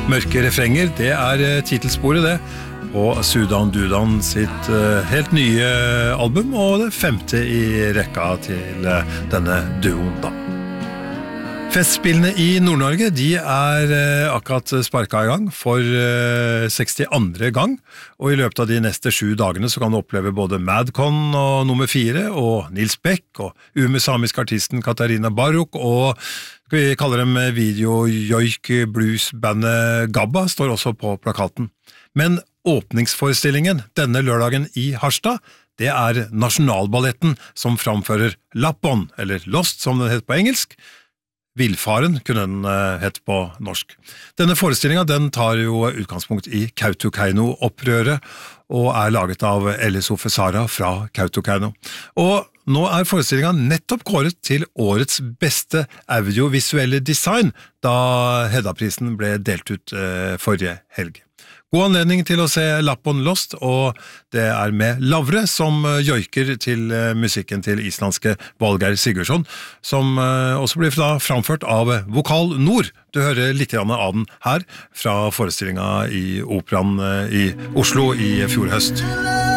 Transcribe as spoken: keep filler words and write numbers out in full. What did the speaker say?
Mørke refrenger, det er titelsporet det, på Sudan Dudan sitt helt nye album, og det femte i rekka til denne duoen da. Festspillene i Nord-Norge, de er akkurat sparket i gang for sekstiandre gang, og i løpet av de neste sju dagene så kan du oppleve både Madcon og nummer fire, og Nils Beck, og umesamisk artisten Katarina Barok, og vi kaller dem video-joik bluesbandet Gabba, står også på plakaten. Men åpningsforestillingen denne lørdagen i Harstad, det er Nasjonalballetten som framfører Lappon, eller Lost som den heter på engelsk. Villfaren kunne den hett på norsk. Denne forestillingen den tar jo utgangspunkt i Kautokeino-opprøret og er laget av Ellis Ofesara fra Kautokeino. Og nå er forestillingen nettopp kåret til årets beste audiovisuelle design da Hedda-prisen ble delt ut eh, forrige helg. God anledning til å se Lappon Lost, og det er med Lavre som joiker til musikken til islandske Valgeir Sigurdsson, som også blir framført av Vokal Nord. Du hører litt av den her fra forestillingen i Operaen i Oslo i fjor høst.